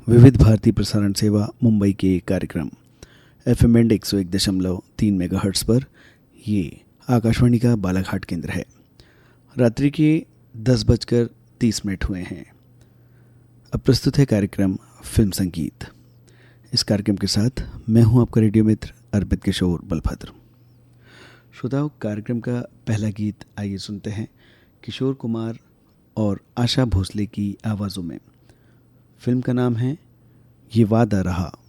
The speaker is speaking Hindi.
विविध भारती प्रसारण सेवा मुंबई के कार्यक्रम FM बैंड 101.3 मेगाहर्ट्ज़ पर ये आकाशवाणी का बालाघाट केंद्र है। रात्रि के 10:30 हुए हैं। अब प्रस्तुत है कार्यक्रम फिल्म संगीत। इस कार्यक्रम के साथ मैं हूं आपका रेडियो मित्र अर्पित किशोर बलभद्र। श्रोताओं, कार्यक्रम का पहला गीत आइए सुनते हैं किशोर कुमार और आशा भोसले की आवाज़ों में। फिल्म का नाम है ये वादा रहा।